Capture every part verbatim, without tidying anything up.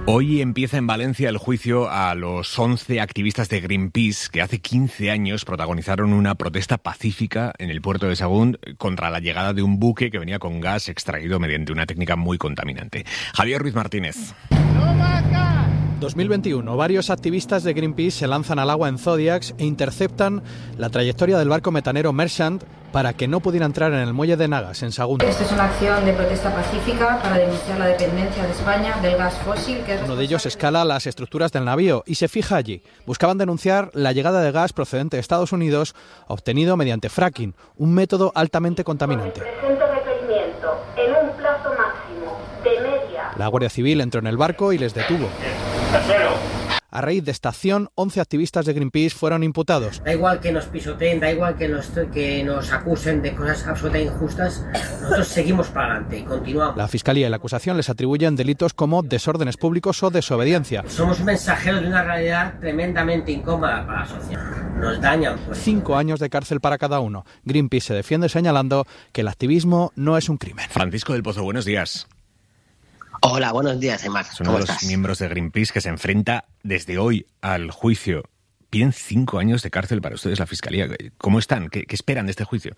Hoy empieza en Valencia el juicio a los once activistas de Greenpeace que hace quince años protagonizaron una protesta pacífica en el puerto de Sagunt contra la llegada de un buque que venía con gas extraído mediante una técnica muy contaminante. Javier Ruiz Martínez. dos mil veintiuno. Varios activistas de Greenpeace se lanzan al agua en Zodiacs e interceptan la trayectoria del barco metanero Merchant para que no pudiera entrar en el muelle de Nagas, en Sagunt. Esta es una acción de protesta pacífica para denunciar la dependencia de España del gas fósil. Que es Uno de ellos escala las estructuras del navío y se fija allí. Buscaban denunciar la llegada de gas procedente de Estados Unidos, obtenido mediante fracking, un método altamente contaminante. Presente requerimiento en un plazo máximo de media. La Guardia Civil entró en el barco y les detuvo. A raíz de esta acción, once activistas de Greenpeace fueron imputados. Da igual que nos pisoteen, da igual que nos, que nos acusen de cosas absolutamente injustas, nosotros seguimos para adelante y continuamos. La Fiscalía y la acusación les atribuyen delitos como desórdenes públicos o desobediencia. Somos mensajeros de una realidad tremendamente incómoda para la sociedad. Nos dañan. Pues. Cinco años de cárcel para cada uno. Greenpeace se defiende señalando que el activismo no es un crimen. Francisco del Pozo, buenos días. Hola, buenos días, Emar. Es uno de los estás? miembros de Greenpeace que se enfrenta desde hoy al juicio. Piden cinco años de cárcel para ustedes la Fiscalía. ¿Cómo están? ¿Qué, qué esperan de este juicio?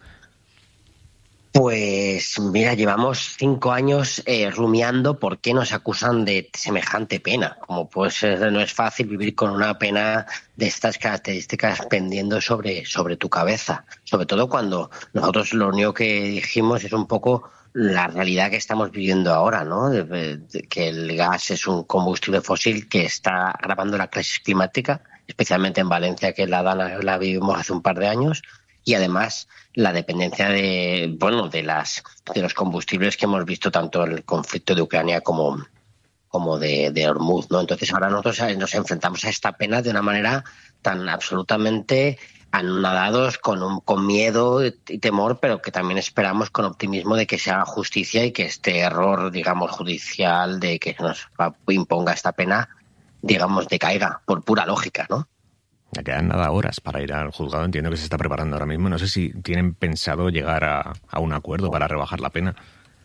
Pues mira, llevamos cinco años eh, rumiando por qué nos acusan de semejante pena. Como pues no es fácil vivir con una pena de estas características pendiendo sobre, sobre tu cabeza. Sobre todo cuando nosotros lo único que dijimos es un poco la realidad que estamos viviendo ahora, ¿no? De, de, que el gas es un combustible fósil que está agravando la crisis climática, especialmente en Valencia, que la, la vivimos hace un par de años, y además la dependencia de, bueno, de las de los combustibles que hemos visto tanto en el conflicto de Ucrania como, como de, de Hormuz, ¿no? Entonces ahora nosotros nos enfrentamos a esta pena de una manera tan absolutamente anonadados, con, un, con miedo y temor, pero que también esperamos con optimismo de que se haga justicia y que este error, digamos, judicial de que nos imponga esta pena, digamos, decaiga por pura lógica, ¿no? Ya quedan nada horas para ir al juzgado. Entiendo que se está preparando ahora mismo. No sé si tienen pensado llegar a, a un acuerdo para rebajar la pena.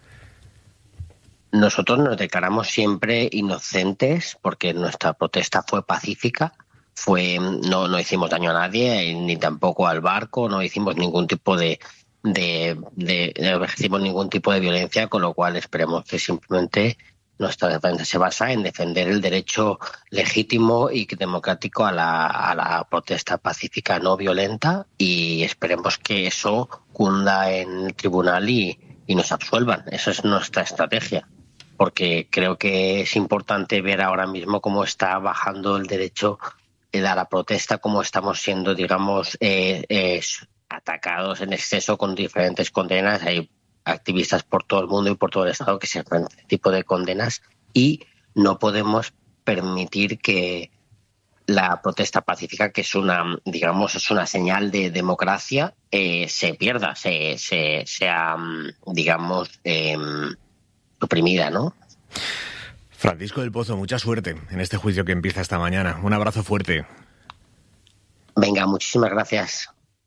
Nosotros nos declaramos siempre inocentes porque nuestra protesta fue pacífica. Fue no no hicimos daño a nadie, ni tampoco al barco, no hicimos ningún tipo de de, de no ejercimos ningún tipo de violencia, con lo cual esperemos que simplemente nuestra defensa se basa en defender el derecho legítimo y democrático a la, a la protesta pacífica no violenta, y esperemos que eso cunda en el tribunal y, y nos absuelvan. Esa es nuestra estrategia, porque creo que es importante ver ahora mismo cómo está bajando el derecho a la protesta, cómo estamos siendo, digamos, eh, eh, atacados en exceso con diferentes condenas. Hay activistas por todo el mundo y por todo el Estado que se enfrentan a este tipo de condenas, y no podemos permitir que la protesta pacífica, que es una, digamos, es una señal de democracia, eh, se pierda, se, se sea, digamos, eh, suprimida, ¿no? Francisco del Pozo, mucha suerte en este juicio que empieza esta mañana. Un abrazo fuerte. Venga, muchísimas gracias.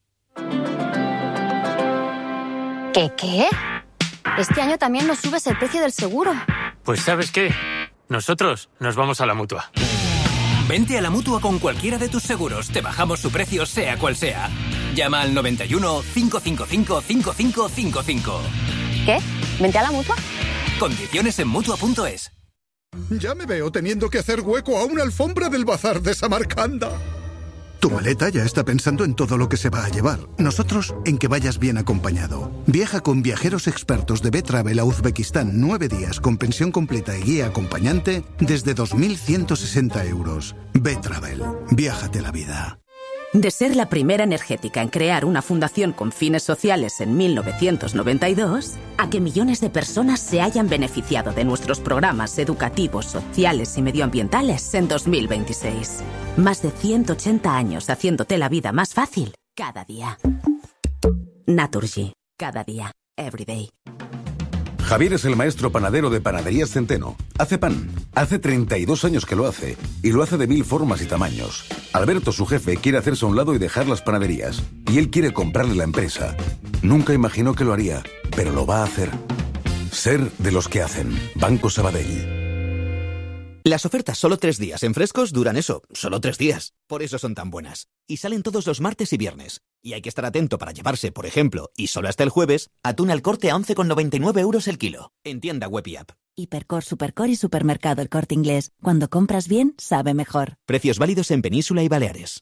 ¿Qué qué? Este año también nos subes el precio del seguro. Pues ¿sabes qué? Nosotros nos vamos a la Mutua. Vente a la Mutua con cualquiera de tus seguros. Te bajamos su precio sea cual sea. Llama al noventa y uno, cinco cinco cinco, cinco cinco cinco cinco. ¿Qué? ¿Vente a la Mutua? Condiciones en Mutua punto es. Ya me veo teniendo que hacer hueco a una alfombra del bazar de Samarcanda. Tu maleta ya está pensando en todo lo que se va a llevar. Nosotros en que vayas bien acompañado. Viaja con viajeros expertos de B-Travel a Uzbekistán nueve días con pensión completa y guía acompañante desde dos mil ciento sesenta euros. B-Travel. Viájate la vida. De ser la primera energética en crear una fundación con fines sociales en mil novecientos noventa y dos, a que millones de personas se hayan beneficiado de nuestros programas educativos, sociales y medioambientales en dos mil veintiséis. Más de ciento ochenta años haciéndote la vida más fácil cada día. Naturgy. Cada día. Every day. Javier es el maestro panadero de Panaderías Centeno. Hace pan. Hace treinta y dos años que lo hace. Y lo hace de mil formas y tamaños. Alberto, su jefe, quiere hacerse a un lado y dejar las panaderías. Y él quiere comprarle la empresa. Nunca imaginó que lo haría, pero lo va a hacer. Ser de los que hacen. Banco Sabadell. Las ofertas solo tres días en Frescos duran eso, solo tres días. Por eso son tan buenas. Y salen todos los martes y viernes. Y hay que estar atento para llevarse, por ejemplo, y solo hasta el jueves, atún al Corte a once con noventa y nueve euros el kilo. En tienda web y app. Hipercor, Supercor y Supermercado El Corte Inglés. Cuando compras bien, sabe mejor. Precios válidos en Península y Baleares.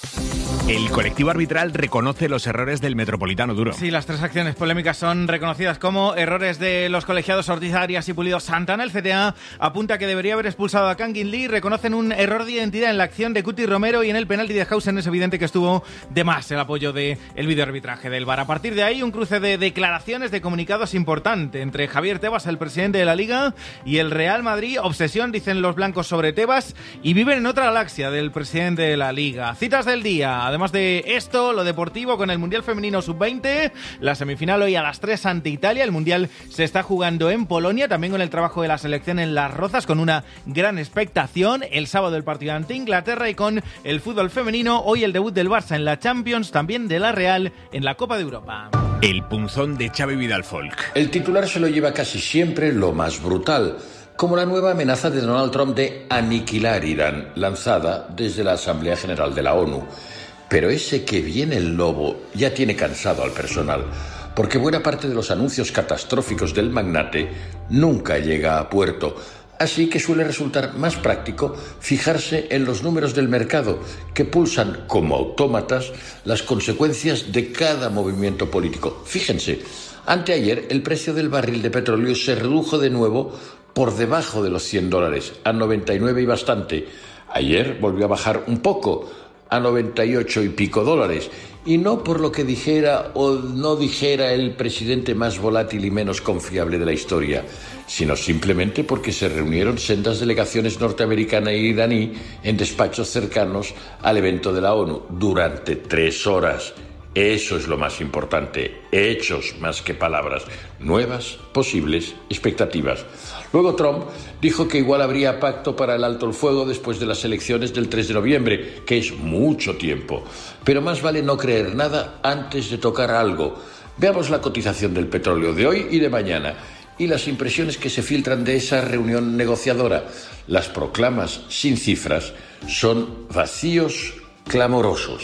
El colectivo arbitral reconoce los errores del Metropolitano Duro. Sí, las tres acciones polémicas son reconocidas como errores de los colegiados Ortiz Arias y Pulido Santana. El C T A apunta que debería haber expulsado a Kangin Lee. Reconocen un error de identidad en la acción de Cuti Romero, y en el penalti de Hausen es evidente que estuvo de más el apoyo del videoarbitraje del V A R. A partir de ahí, un cruce de declaraciones, de comunicados importante entre Javier Tebas, el presidente de la Liga, y el Real Madrid. Obsesión, dicen los blancos, sobre Tebas, y viven en otra galaxia del presidente de la Liga. Citas del día. Además de esto, lo deportivo con el Mundial Femenino sub veinte, la semifinal hoy a las tres ante Italia. El Mundial se está jugando en Polonia, también con el trabajo de la selección en Las Rozas, con una gran expectación. El sábado el partido ante Inglaterra, y con el fútbol femenino, hoy el debut del Barça en la Champions, también de la Real en la Copa de Europa. El punzón de Xavi Vidal Folk. El titular se lo lleva casi siempre lo más brutal, como la nueva amenaza de Donald Trump de aniquilar Irán, lanzada desde la Asamblea General de la ONU. Pero ese que viene el lobo ya tiene cansado al personal, porque buena parte de los anuncios catastróficos del magnate nunca llega a puerto. Así que suele resultar más práctico fijarse en los números del mercado, que pulsan como autómatas las consecuencias de cada movimiento político. Fíjense, anteayer el precio del barril de petróleo se redujo de nuevo por debajo de los cien dólares, a noventa y nueve y bastante. Ayer volvió a bajar un poco, a noventa y ocho y pico dólares, y no por lo que dijera o no dijera el presidente más volátil y menos confiable de la historia, sino simplemente porque se reunieron sendas delegaciones norteamericana e iraní en despachos cercanos al evento de la ONU durante tres horas. Eso es lo más importante, hechos más que palabras, nuevas, posibles expectativas. Luego Trump dijo que igual habría pacto para el alto el fuego después de las elecciones del tres de noviembre, que es mucho tiempo. Pero más vale no creer nada antes de tocar algo. Veamos la cotización del petróleo de hoy y de mañana, y las impresiones que se filtran de esa reunión negociadora. Las proclamas sin cifras son vacíos clamorosos.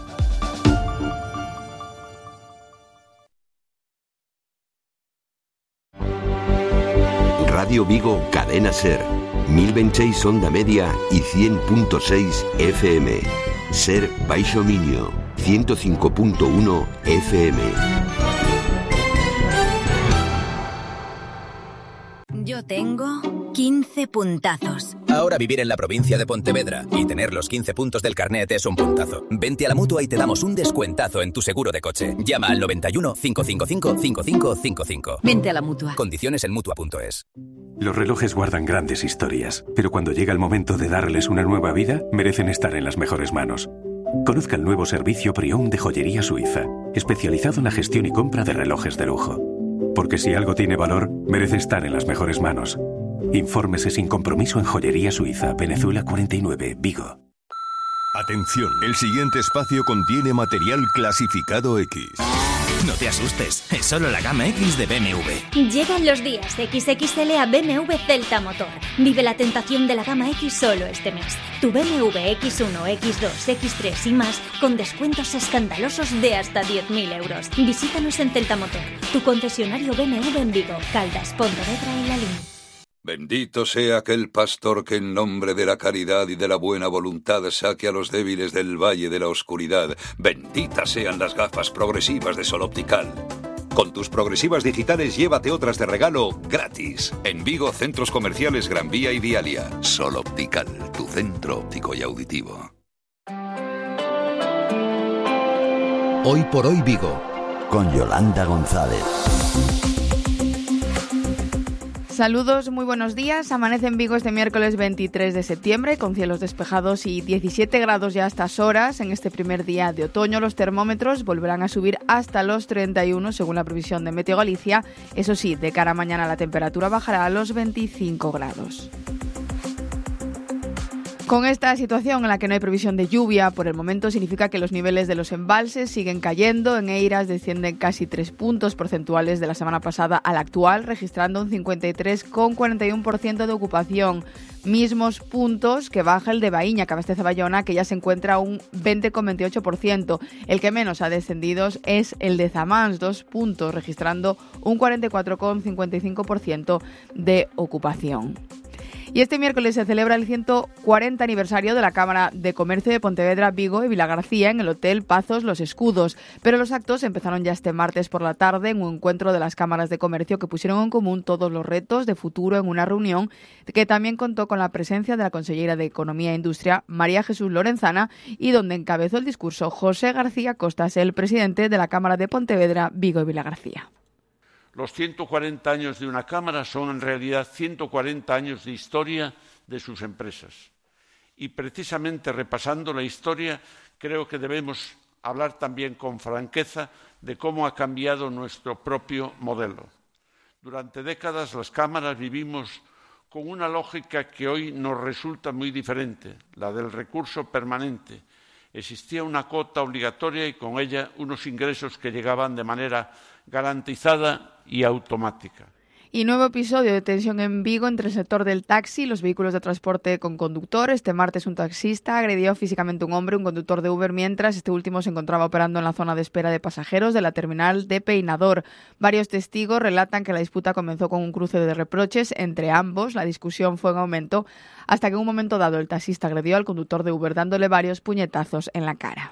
Radio Vigo, Cadena Ser, mil veintiséis onda media y cien punto seis F M. Ser Baixo Miño, ciento cinco punto uno F M. Yo tengo quince puntazos. Ahora vivir en la provincia de Pontevedra y tener los quince puntos del carnet es un puntazo. Vente a la Mutua y te damos un descuentazo en tu seguro de coche. Llama al noventa y uno, cinco cinco cinco, cinco cinco cinco cinco. Vente a la Mutua. Condiciones en Mutua punto es. Los relojes guardan grandes historias, pero cuando llega el momento de darles una nueva vida, merecen estar en las mejores manos. Conozca el nuevo servicio Pre-Owned de Joyería Suiza, especializado en la gestión y compra de relojes de lujo. Porque si algo tiene valor, merece estar en las mejores manos. Infórmese sin compromiso en Joyería Suiza, Venezuela cuarenta y nueve, Vigo. Atención, el siguiente espacio contiene material clasificado X. No te asustes, es solo la gama X de B M W. Llegan los días equis equis ele a B M W Celta Motor. Vive la tentación de la gama X solo este mes. Tu B M W equis uno, equis dos, equis tres y más con descuentos escandalosos de hasta diez mil euros. Visítanos en Celta Motor, tu concesionario B M W en Vigo, Caldas, Pontevedra y Lalín. Bendito sea aquel pastor que en nombre de la caridad y de la buena voluntad saque a los débiles del valle de la oscuridad. Benditas sean las gafas progresivas de Sol Optical. Con tus progresivas digitales llévate otras de regalo gratis. En Vigo, centros comerciales Gran Vía y Vialia. Sol Optical, tu centro óptico y auditivo. Hoy por hoy Vigo, con Yolanda González. Saludos, muy buenos días. Amanece en Vigo este miércoles veintitrés de septiembre con cielos despejados y diecisiete grados ya a estas horas. En este primer día de otoño los termómetros volverán a subir hasta los treinta y uno según la previsión de Meteo Galicia. Eso sí, de cara a mañana la temperatura bajará a los veinticinco grados. Con esta situación en la que no hay previsión de lluvia por el momento, significa que los niveles de los embalses siguen cayendo. En Eiras descienden casi tres puntos porcentuales de la semana pasada al actual, registrando un cincuenta y tres coma cuarenta y uno por ciento de ocupación. Mismos puntos que baja el de Baíña, que abastece Bayona, que ya se encuentra a un veinte coma veintiocho por ciento. El que menos ha descendido es el de Zamans, dos puntos, registrando un cuarenta y cuatro coma cincuenta y cinco por ciento de ocupación. Y este miércoles se celebra el ciento cuarenta aniversario de la Cámara de Comercio de Pontevedra, Vigo y Vilagarcía en el Hotel Pazos Los Escudos. Pero los actos empezaron ya este martes por la tarde en un encuentro de las cámaras de comercio que pusieron en común todos los retos de futuro en una reunión que también contó con la presencia de la consellera de Economía e Industria, María Jesús Lorenzana, y donde encabezó el discurso José García Costas, el presidente de la Cámara de Pontevedra, Vigo y Vilagarcía. Los ciento cuarenta años de una Cámara son en realidad ciento cuarenta años de historia de sus empresas. Y precisamente repasando la historia, creo que debemos hablar también con franqueza de cómo ha cambiado nuestro propio modelo. Durante décadas las cámaras vivimos con una lógica que hoy nos resulta muy diferente, la del recurso permanente. Existía una cuota obligatoria y con ella unos ingresos que llegaban de manera garantizada y automática. Y nuevo episodio de tensión en Vigo entre el sector del taxi y los vehículos de transporte con conductor. Este martes un taxista agredió físicamente a un hombre, un conductor de Uber, mientras este último se encontraba operando en la zona de espera de pasajeros de la terminal de Peinador. Varios testigos relatan que la disputa comenzó con un cruce de reproches entre ambos. La discusión fue en aumento hasta que en un momento dado el taxista agredió al conductor de Uber dándole varios puñetazos en la cara.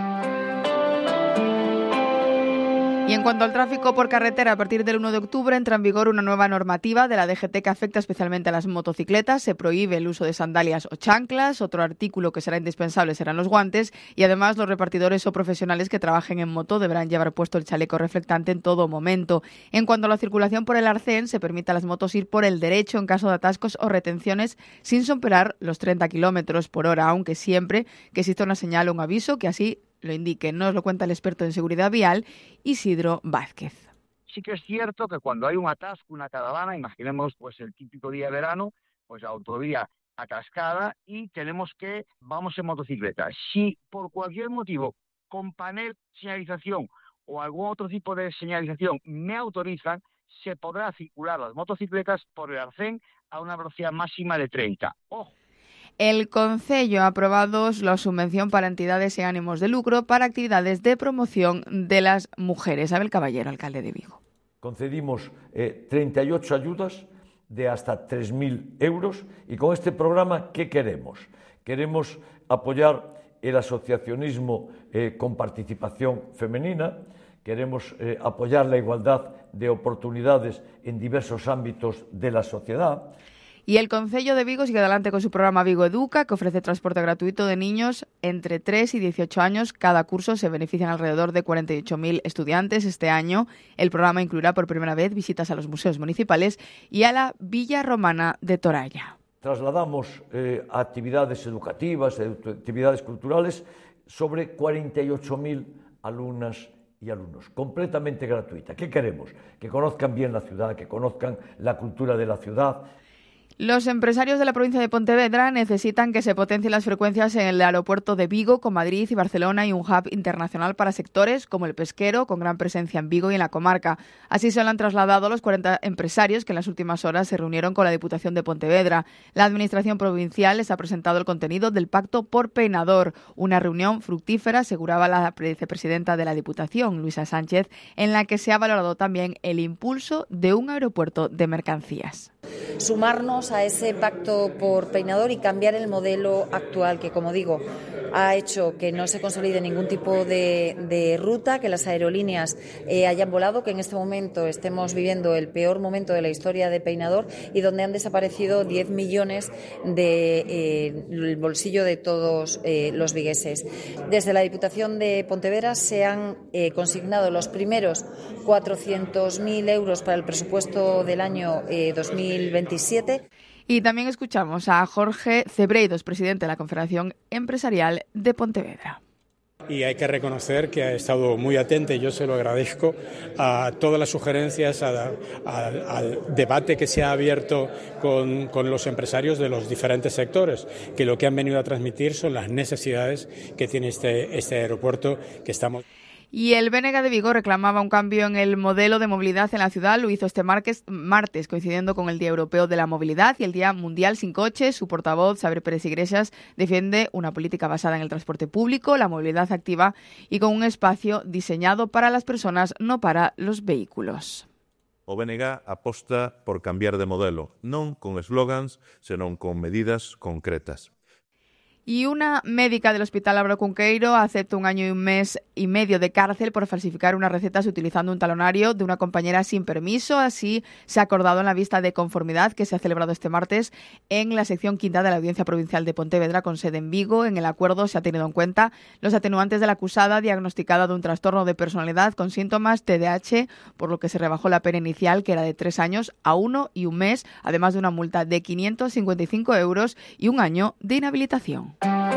Y en cuanto al tráfico por carretera, a partir del uno de octubre entra en vigor una nueva normativa de la D G T que afecta especialmente a las motocicletas. Se prohíbe el uso de sandalias o chanclas. Otro artículo que será indispensable serán los guantes. Y además los repartidores o profesionales que trabajen en moto deberán llevar puesto el chaleco reflectante en todo momento. En cuanto a la circulación por el arcén, se permite a las motos ir por el derecho en caso de atascos o retenciones sin superar los treinta kilómetros por hora, aunque siempre que exista una señal o un aviso que así lo indique. Nos lo cuenta el experto en seguridad vial, Isidro Vázquez. Sí que es cierto que cuando hay un atasco, una caravana, imaginemos pues el típico día de verano, pues la autovía atascada y tenemos que, vamos en motocicleta. Si por cualquier motivo, con panel señalización o algún otro tipo de señalización me autorizan, se podrá circular las motocicletas por el arcén a una velocidad máxima de treinta. Ojo. El Concello ha aprobado la subvención para entidades sin ánimos de lucro para actividades de promoción de las mujeres. Abel Caballero, alcalde de Vigo. Concedimos eh, treinta y ocho ayudas de hasta tres mil euros y con este programa, ¿qué queremos? Queremos apoyar el asociacionismo eh, con participación femenina, queremos eh, apoyar la igualdad de oportunidades en diversos ámbitos de la sociedad. Y el Concello de Vigo sigue adelante con su programa Vigo Educa, que ofrece transporte gratuito de niños entre tres y dieciocho años. Cada curso se benefician alrededor de cuarenta y ocho mil estudiantes. Este año el programa incluirá por primera vez visitas a los museos municipales y a la Villa Romana de Toralla. Trasladamos eh, actividades educativas, actividades culturales sobre cuarenta y ocho mil alumnas y alumnos, completamente gratuita. ¿Qué queremos? Que conozcan bien la ciudad, que conozcan la cultura de la ciudad. Los empresarios de la provincia de Pontevedra necesitan que se potencien las frecuencias en el aeropuerto de Vigo con Madrid y Barcelona y un hub internacional para sectores como el pesquero, con gran presencia en Vigo y en la comarca. Así se lo han trasladado los cuarenta empresarios que en las últimas horas se reunieron con la Diputación de Pontevedra. La Administración provincial les ha presentado el contenido del Pacto por Peinador, una reunión fructífera, aseguraba la vicepresidenta de la Diputación, Luisa Sánchez, en la que se ha valorado también el impulso de un aeropuerto de mercancías. Sumarnos a ese pacto por Peinador y cambiar el modelo actual que, como digo, ha hecho que no se consolide ningún tipo de, de ruta, que las aerolíneas eh, hayan volado, que en este momento estemos viviendo el peor momento de la historia de Peinador y donde han desaparecido diez millones del de, eh, bolsillo de todos eh, los vigueses. Desde la Diputación de Pontevedra se han eh, consignado los primeros cuatrocientos mil euros para el presupuesto del año eh, dos mil veintisiete. Y también escuchamos a Jorge Cebreidos, presidente de la Confederación Empresarial de Pontevedra. Y hay que reconocer que ha estado muy atenta, y yo se lo agradezco, a todas las sugerencias, a, a, al debate que se ha abierto con, con los empresarios de los diferentes sectores, que lo que han venido a transmitir son las necesidades que tiene este, este aeropuerto que estamos... Y el B N G de Vigo reclamaba un cambio en el modelo de movilidad en la ciudad. Lo hizo este martes, martes, coincidiendo con el Día Europeo de la Movilidad y el Día Mundial sin Coches. Su portavoz, Xavier Pérez Iglesias, defiende una política basada en el transporte público, la movilidad activa y con un espacio diseñado para las personas, no para los vehículos. O B N G aposta por cambiar de modelo, non con eslogans, senón con medidas concretas. Y una médica del Hospital Álvaro Cunqueiro acepta un año y un mes y medio de cárcel por falsificar unas recetas utilizando un talonario de una compañera sin permiso. Así se ha acordado en la vista de conformidad que se ha celebrado este martes en la sección quinta de la Audiencia Provincial de Pontevedra con sede en Vigo. En el acuerdo se ha tenido en cuenta los atenuantes de la acusada diagnosticada de un trastorno de personalidad con síntomas T D A H, por lo que se rebajó la pena inicial, que era de tres años, a uno y un mes, además de una multa de quinientos cincuenta y cinco euros y un año de inhabilitación.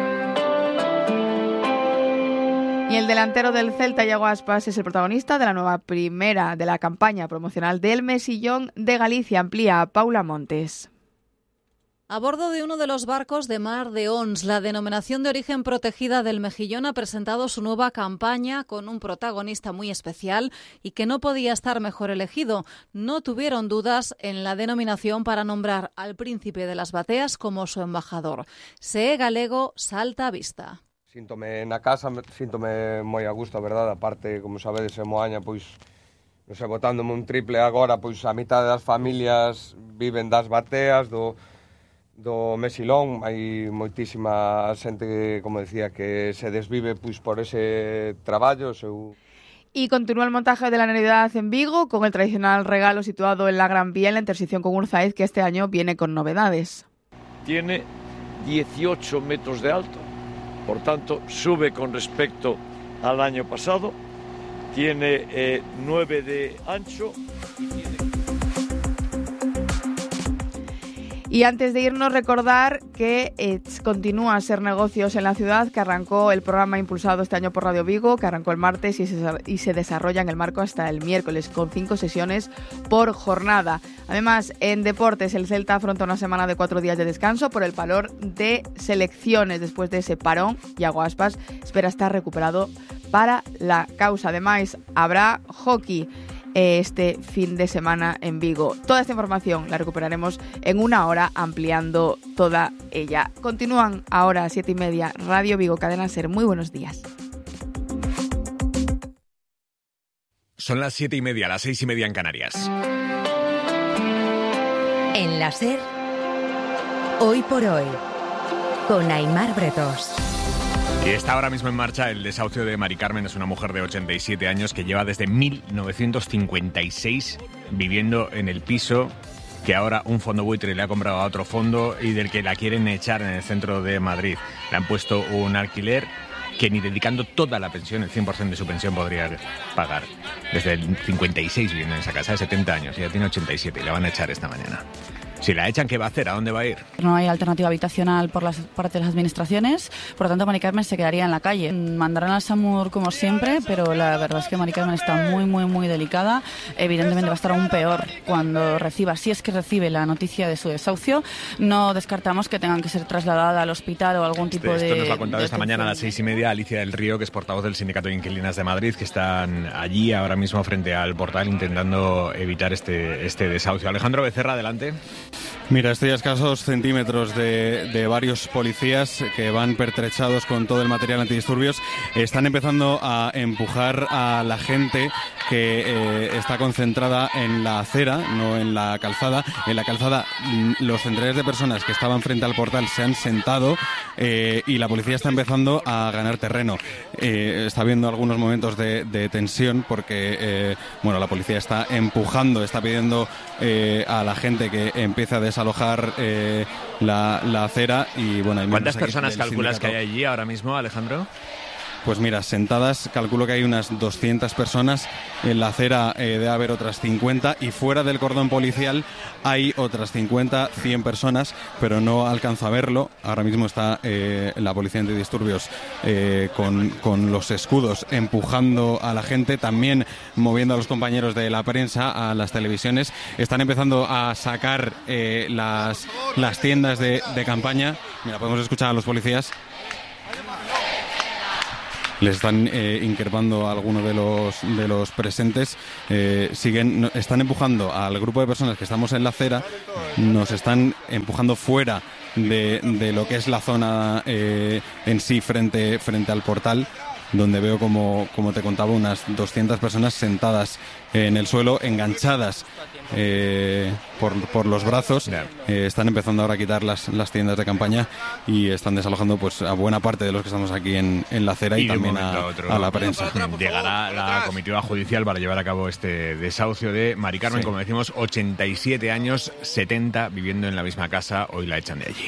Y el delantero del Celta, Iago Aspas, es el protagonista de la nueva primera de la campaña promocional del Mesillón de Galicia. Amplía a Paula Montes. A bordo de uno de los barcos de Mar de Ons, la denominación de origen protegida del Mejillón ha presentado su nueva campaña con un protagonista muy especial y que no podía estar mejor elegido. No tuvieron dudas en la denominación para nombrar al príncipe de las bateas como su embajador. Se é galego, salta a vista. Síntome na casa, síntome moi a gusto, a verdade. Aparte, como sabedes, en Moaña, pois, non sei, botándome un triple agora, pois a mitad das familias viven das bateas, do... do Mesilón. Hai moitísima xente, como decía, que se desvive pois por ese traballo. Seu... Y continúa el montaje de la Navidad en Vigo con el tradicional regalo situado en la Gran Vía en la intersección con Urzáiz, que este año viene con novedades. Tiene dieciocho metros de alto, por tanto sube con respecto al año pasado, tiene eh, nueve de ancho y tiene... Y antes de irnos, recordar que eh, continúa Ser Negocios en la Ciudad, que arrancó el programa impulsado este año por Radio Vigo, que arrancó el martes y se, y se desarrolla en el marco hasta el miércoles, con cinco sesiones por jornada. Además, en deportes, el Celta afronta una semana de cuatro días de descanso por el valor de selecciones. Después de ese parón, Iago Aspas espera estar recuperado para la causa. Además, habrá hockey este fin de semana en Vigo. Toda esta información la recuperaremos en una hora, ampliando toda ella. Continúan ahora a siete y media Radio Vigo, Cadena Ser. Muy buenos días. Son las siete y media, las seis y media en Canarias. En la Ser, Hoy por Hoy, con Aimar Bretos. Y está ahora mismo en marcha el desahucio de Mari Carmen. Es una mujer de ochenta y siete años que lleva desde mil novecientos cincuenta y seis viviendo en el piso que ahora un fondo buitre le ha comprado a otro fondo y del que la quieren echar en el centro de Madrid. Le han puesto un alquiler que ni dedicando toda la pensión, el cien por ciento de su pensión, podría pagar. Desde el cincuenta y seis viviendo en esa casa, de setenta años, y ya tiene ochenta y siete y la van a echar esta mañana. Si la echan, ¿qué va a hacer? ¿A dónde va a ir? No hay alternativa habitacional por las parte de las administraciones, por lo tanto Mari Carmen se quedaría en la calle. Mandarán al SAMUR como siempre, pero la verdad es que Mari Carmen está muy, muy, muy delicada. Evidentemente va a estar aún peor cuando reciba, si es que recibe la noticia de su desahucio. No descartamos que tengan que ser trasladada al hospital o algún tipo Esto de... Esto nos lo ha contado esta de mañana a las seis y media Alicia del Río, que es portavoz del Sindicato de Inquilinas de Madrid, que están allí ahora mismo frente al portal intentando evitar este, este desahucio. Alejandro Becerra, adelante. Mira, estoy a escasos centímetros de, de varios policías que van pertrechados con todo el material antidisturbios. Están empezando a empujar a la gente que eh, está concentrada en la acera, no en la calzada. En la calzada, los centenares de personas que estaban frente al portal se han sentado eh, y la policía está empezando a ganar terreno. Eh, está habiendo algunos momentos de, de tensión porque eh, bueno, la policía está empujando, está pidiendo eh, a la gente que empiece a desalojar eh, la, la acera y bueno. Hay ¿Cuántas personas calculas que hay allí ahora mismo, Alejandro? Pues mira, sentadas, calculo que hay unas doscientas personas, en la acera eh, debe haber otras cincuenta y fuera del cordón policial hay otras cincuenta, cien personas, pero no alcanzo a verlo. Ahora mismo está eh, la policía antidisturbios eh, con, con los escudos empujando a la gente, también moviendo a los compañeros de la prensa, a las televisiones. Están empezando a sacar eh, las, las tiendas de, de campaña. Mira, podemos escuchar a los policías. Les están eh, increpando a algunos de los de los presentes. Eh, siguen, están empujando al grupo de personas que estamos en la acera, nos están empujando fuera de, de lo que es la zona eh, en sí frente, frente al portal, donde veo, como, como te contaba, unas doscientas personas sentadas en el suelo, enganchadas eh, por, por los brazos. Eh, están empezando ahora a quitar las, las tiendas de campaña y están desalojando pues a buena parte de los que estamos aquí en, en la acera y, y también a, a, otro, a la prensa. Llegará la comitiva judicial para llevar a cabo este desahucio de Mari Carmen, sí. Como decimos, ochenta y siete años, setenta viviendo en la misma casa, hoy la echan de allí.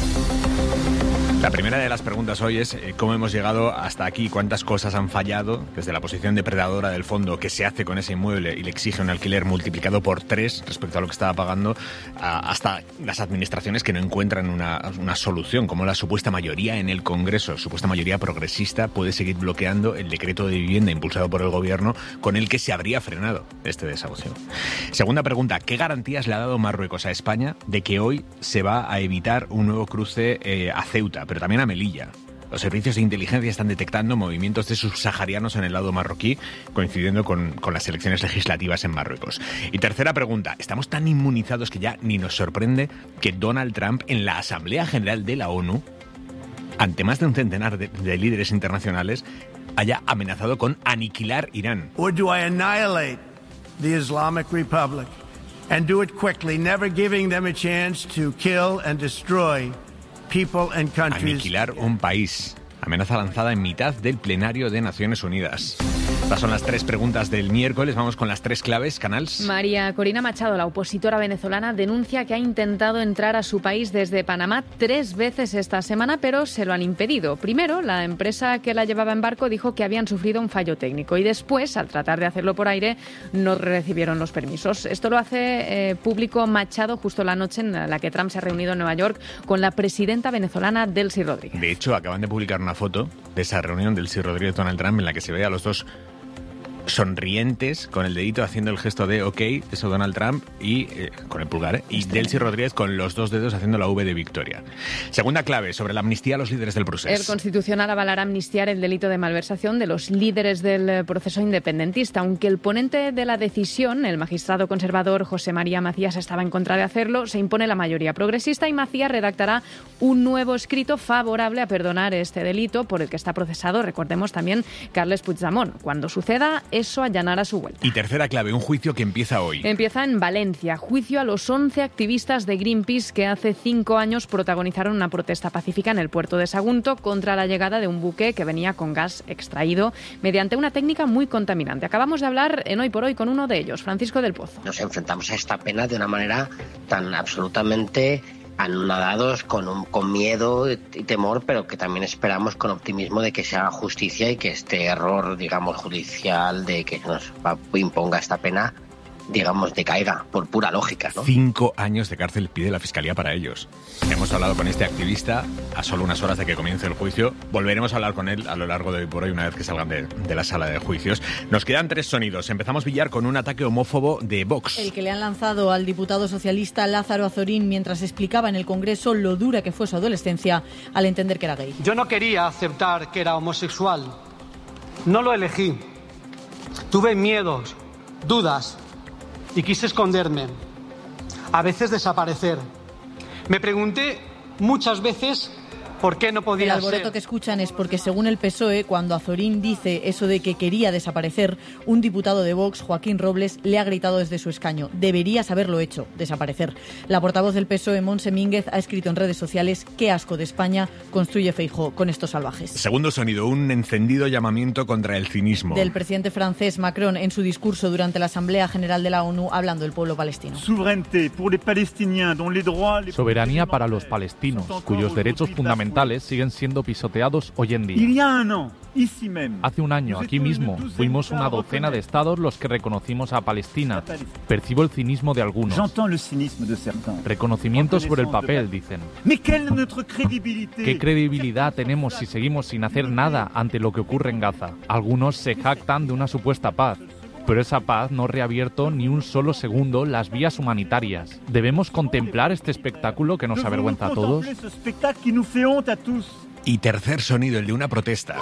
La primera de las preguntas hoy es eh, cómo hemos llegado hasta aquí, cuántas cosas han fallado desde la posición depredadora del fondo que se hace con ese inmueble y le exige un alquiler multiplicado por tres respecto a lo que estaba pagando, a, hasta las administraciones que no encuentran una, una solución, como la supuesta mayoría en el Congreso, supuesta mayoría progresista, puede seguir bloqueando el decreto de vivienda impulsado por el Gobierno con el que se habría frenado este desahucio. Segunda pregunta, ¿qué garantías le ha dado Marruecos a España de que hoy se va a evitar un nuevo cruce eh, a Ceuta, pero también a Melilla? Los servicios de inteligencia están detectando movimientos de subsaharianos en el lado marroquí, coincidiendo con, con las elecciones legislativas en Marruecos. Y tercera pregunta, ¿estamos tan inmunizados que ya ni nos sorprende que Donald Trump en la Asamblea General de la ONU, ante más de un centenar de, de líderes internacionales, haya amenazado con aniquilar Irán? Or do I annihilate the Islamic Republic and do it quickly, never giving them a chance to kill and destroy people and countries. Aniquilar un país. Amenaza lanzada en mitad del plenario de Naciones Unidas. Estas son las tres preguntas del miércoles. Vamos con las tres claves, Canals. María Corina Machado, la opositora venezolana, denuncia que ha intentado entrar a su país desde Panamá tres veces esta semana, pero se lo han impedido. Primero, la empresa que la llevaba en barco dijo que habían sufrido un fallo técnico y después, al tratar de hacerlo por aire, no recibieron los permisos. Esto lo hace eh, público Machado justo la noche en la que Trump se ha reunido en Nueva York con la presidenta venezolana Delcy Rodríguez. De hecho, acaban de publicar una foto de esa reunión del Delcy Rodríguez Donald Trump en la que se ve a los dos sonrientes, con el dedito haciendo el gesto de OK, eso Donald Trump, y eh, con el pulgar, ¿eh? y Delcy Rodríguez con los dos dedos haciendo la V de victoria. Segunda clave, sobre la amnistía a los líderes del proceso. El Constitucional avalará amnistiar el delito de malversación de los líderes del proceso independentista, aunque el ponente de la decisión, el magistrado conservador José María Macías, estaba en contra de hacerlo. Se impone la mayoría progresista y Macías redactará un nuevo escrito favorable a perdonar este delito por el que está procesado, recordemos también, Carles Puigdemont. Cuando suceda, eso allanará su vuelta. Y tercera clave, un juicio que empieza hoy. Empieza en Valencia. Juicio a los once activistas de Greenpeace que hace cinco años protagonizaron una protesta pacífica en el puerto de Sagunto contra la llegada de un buque que venía con gas extraído mediante una técnica muy contaminante. Acabamos de hablar en Hoy por Hoy con uno de ellos, Francisco del Pozo. Nos enfrentamos a esta pena de una manera tan absolutamente anonadados, con, un, con miedo y temor, pero que también esperamos con optimismo de que se haga justicia y que este error, digamos, judicial de que nos imponga esta pena, digamos, decaiga por pura lógica, ¿no? Cinco años de cárcel pide la Fiscalía para ellos. Hemos hablado con este activista a solo unas horas de que comience el juicio. Volveremos a hablar con él a lo largo de hoy por hoy, una vez que salgan de, de la sala de juicios. Nos quedan tres sonidos. Empezamos, Villar, con un ataque homófobo de Vox. El que le han lanzado al diputado socialista Lázaro Azorín mientras explicaba en el Congreso lo dura que fue su adolescencia al entender que era gay. Yo no quería aceptar que era homosexual. No lo elegí. Tuve miedos, dudas, y quise esconderme, a veces desaparecer. Me pregunté muchas veces por qué no podía ser. El alboroto que escuchan es porque, según el P S O E, cuando Azorín dice eso de que quería desaparecer, un diputado de Vox, Joaquín Robles, le ha gritado desde su escaño: deberías haberlo hecho, desaparecer. La portavoz del P S O E, Montse Mínguez, ha escrito en redes sociales: qué asco de España construye Feijóo con estos salvajes. Segundo sonido, un encendido llamamiento contra el cinismo. Del presidente francés Macron en su discurso durante la Asamblea General de la ONU, hablando del pueblo palestino. Soberanía para los palestinos, cuyos derechos fundamentales monumentales siguen siendo pisoteados hoy en día. Hace un año, aquí mismo, fuimos una docena de estados los que reconocimos a Palestina. Percibo el cinismo de algunos. Reconocimiento sobre el papel, dicen. ¿Qué credibilidad tenemos si seguimos sin hacer nada ante lo que ocurre en Gaza? Algunos se jactan de una supuesta paz, pero esa paz no ha reabierto ni un solo segundo las vías humanitarias. ¿Debemos contemplar este espectáculo que nos avergüenza a todos? Y tercer sonido, el de una protesta.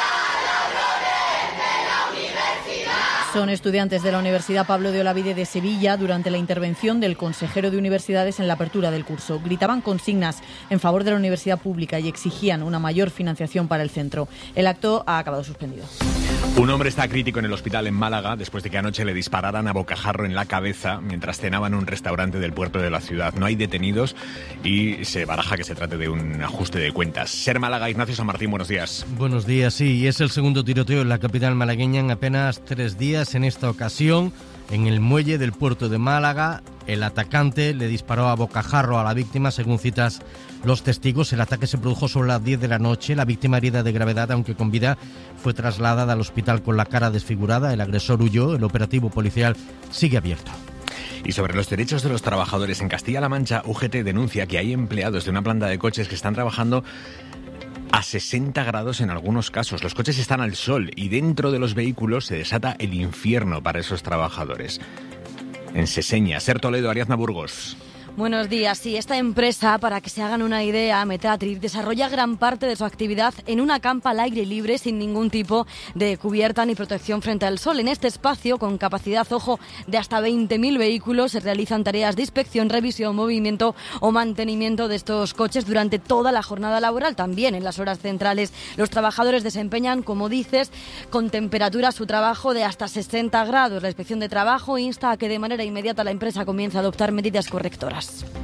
Son estudiantes de la Universidad Pablo de Olavide de Sevilla durante la intervención del consejero de universidades en la apertura del curso. Gritaban consignas en favor de la universidad pública y exigían una mayor financiación para el centro. El acto ha acabado suspendido. Un hombre está crítico en el hospital en Málaga después de que anoche le dispararan a bocajarro en la cabeza mientras cenaba en un restaurante del puerto de la ciudad. No hay detenidos y se baraja que se trate de un ajuste de cuentas. Ser Málaga, Ignacio San Martín, buenos días. Buenos días, sí, y es el segundo tiroteo en la capital malagueña en apenas tres días. En esta ocasión, en el muelle del puerto de Málaga, el atacante le disparó a bocajarro a la víctima, según citas los testigos. El ataque se produjo sobre las diez de la noche. La víctima, herida de gravedad, aunque con vida, fue trasladada al hospital con la cara desfigurada. El agresor huyó. El operativo policial sigue abierto. Y sobre los derechos de los trabajadores en Castilla-La Mancha, U G T denuncia que hay empleados de una planta de coches que están trabajando a sesenta grados en algunos casos. Los coches están al sol y dentro de los vehículos se desata el infierno para esos trabajadores. En Seseña, Ser Toledo, Ariadna Burgos. Buenos días. Sí, esta empresa, para que se hagan una idea, Metatric, desarrolla gran parte de su actividad en una campa al aire libre sin ningún tipo de cubierta ni protección frente al sol. En este espacio, con capacidad, ojo, de hasta veinte mil vehículos, se realizan tareas de inspección, revisión, movimiento o mantenimiento de estos coches durante toda la jornada laboral. También en las horas centrales los trabajadores desempeñan, como dices, con temperatura su trabajo de hasta sesenta grados. La Inspección de Trabajo insta a que de manera inmediata la empresa comience a adoptar medidas correctoras.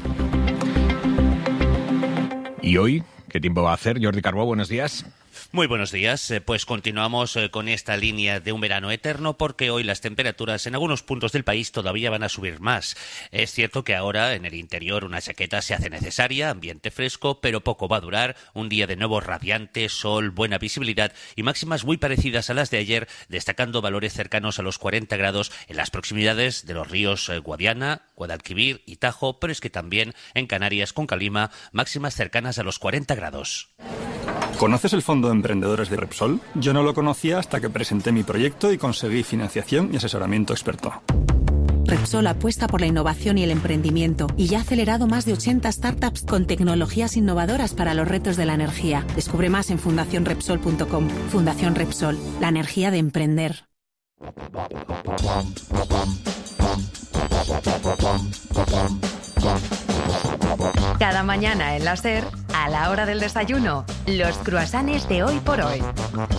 ¿Y hoy qué tiempo va a hacer? Jordi Carbó, buenos días. Muy buenos días, pues continuamos con esta línea de un verano eterno porque hoy las temperaturas en algunos puntos del país todavía van a subir más. Es cierto que ahora en el interior una chaqueta se hace necesaria, ambiente fresco, pero poco va a durar. Un día de nuevo radiante, sol, buena visibilidad y máximas muy parecidas a las de ayer, destacando valores cercanos a los cuarenta grados en las proximidades de los ríos Guadiana, Guadalquivir y Tajo, pero es que también en Canarias con Calima, máximas cercanas a los cuarenta grados. ¿Conoces el Fondo de Emprendedores de Repsol? Yo no lo conocía hasta que presenté mi proyecto y conseguí financiación y asesoramiento experto. Repsol apuesta por la innovación y el emprendimiento y ya ha acelerado más de ochenta startups con tecnologías innovadoras para los retos de la energía. Descubre más en fundación repsol punto com. Fundación Repsol, la energía de emprender. Cada mañana en la SER, a la hora del desayuno, los croissants de Hoy por Hoy.